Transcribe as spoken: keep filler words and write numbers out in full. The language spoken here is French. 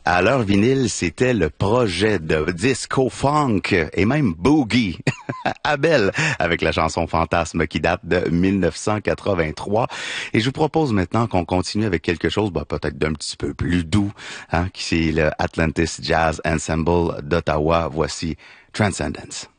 À leur vinyle, c'était le projet de disco funk et même boogie. Abel, avec la chanson Fantasme qui date de mille neuf cent quatre-vingt-trois. Et je vous propose maintenant qu'on continue avec quelque chose, bah, peut-être d'un petit peu plus doux, hein, qui c'est le Atlantis Jazz Ensemble d'Ottawa. Voici Transcendence.